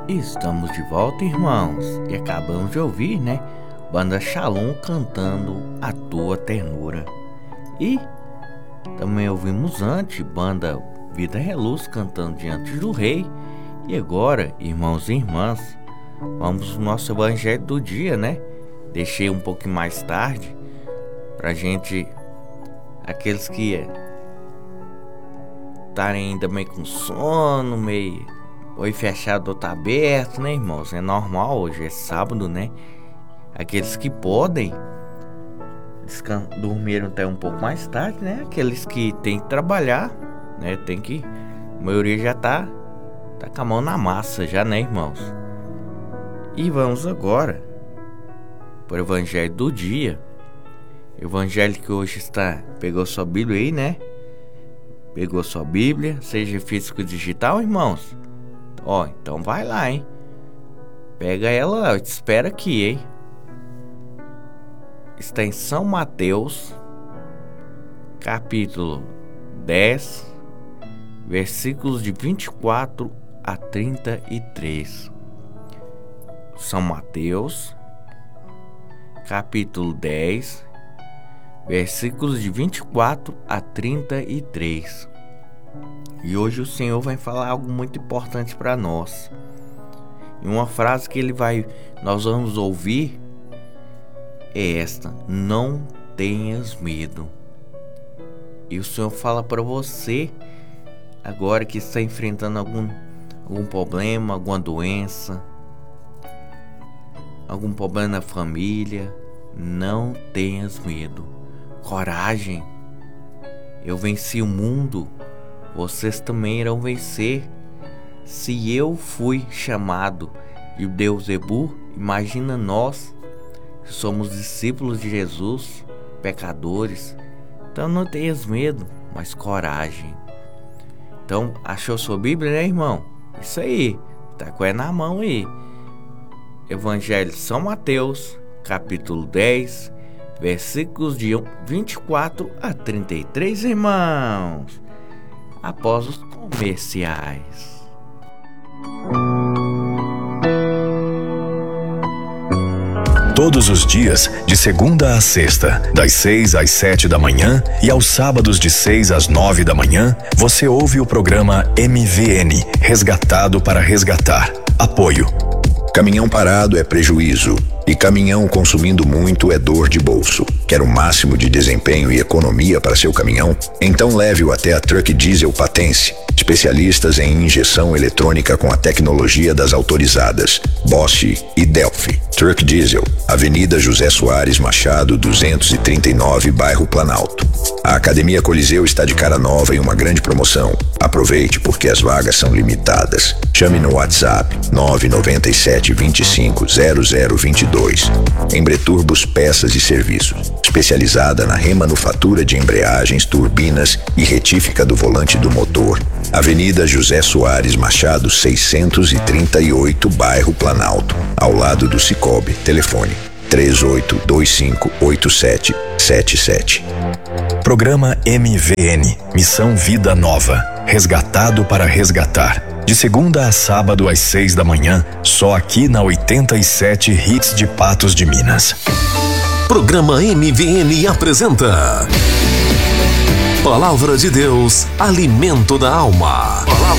Estamos de volta, irmãos, e acabamos de ouvir, né? Banda Shalom cantando A Tua Ternura. E também ouvimos antes banda Vida Reluz cantando Diante do Rei. E agora, irmãos e irmãs, vamos no nosso evangelho do dia, né? Deixei um pouquinho mais tarde pra gente, aqueles que estarem ainda meio com sono, meio oi fechado, outro aberto, né, irmãos? É normal, hoje é sábado, né? Aqueles que podem dormiram até um pouco mais tarde, né? Aqueles que tem que trabalhar, né? A maioria já tá com a mão na massa já, né, irmãos? E vamos agora para o evangelho do dia. Evangelho que hoje pegou sua Bíblia aí, né? Pegou sua Bíblia, seja físico ou digital, irmãos? Então vai lá, hein? Pega ela, eu te espero aqui, hein? Está em São Mateus, capítulo 10, versículos de 24 a 33. São Mateus, capítulo 10, versículos de 24 a 33. E hoje o Senhor vai falar algo muito importante para nós. E uma frase que nós vamos ouvir é esta: não tenhas medo. E o Senhor fala para você agora que está enfrentando algum problema, alguma doença, algum problema na família. Não tenhas medo. Coragem. Eu venci o mundo. Vocês também irão vencer. Se eu fui chamado de Beelzebul, imagina nós, que somos discípulos de Jesus, pecadores. Então não tenhas medo, mas coragem. Então, achou sua Bíblia, né, irmão? Isso aí, tá com ela na mão aí. Evangelho de São Mateus, capítulo 10, versículos de 24 a 33, irmãos. Após os comerciais. Todos os dias, de segunda a sexta, das 6 às 7 da manhã e aos sábados de 6 às 9 da manhã, você ouve o programa MVN, Resgatado para Resgatar. Apoio. Caminhão parado é prejuízo e caminhão consumindo muito é dor de bolso. Quer o máximo de desempenho e economia para seu caminhão? Então leve-o até a Truck Diesel Patense, especialistas em injeção eletrônica com a tecnologia das autorizadas Bosch e Delphi. Truck Diesel, Avenida José Soares Machado, 239, bairro Planalto. A Academia Coliseu está de cara nova em uma grande promoção. Aproveite porque as vagas são limitadas. Chame no WhatsApp 997 25 0022. Embreturbos Peças e Serviços, especializada na remanufatura de embreagens, turbinas e retífica do volante do motor. Avenida José Soares Machado, 638, bairro Planalto, ao lado do Cicobi. Telefone 38258777. Programa MVN, Missão Vida Nova, Resgatado para Resgatar. De segunda a sábado às 6 da manhã, só aqui na 87 Hits de Patos de Minas. Programa MVN apresenta Palavra de Deus, alimento da alma.